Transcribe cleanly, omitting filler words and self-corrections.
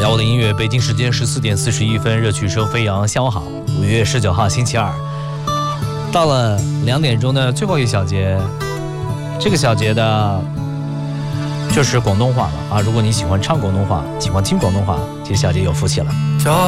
摇我的音乐，北京时间14点41分，热曲声飞扬。下午好，5月19号星期二，到了2点钟的最后一小节，这个小节的就是广东话了啊！如果你喜欢唱广东话，喜欢听广东话，这小节有福气了。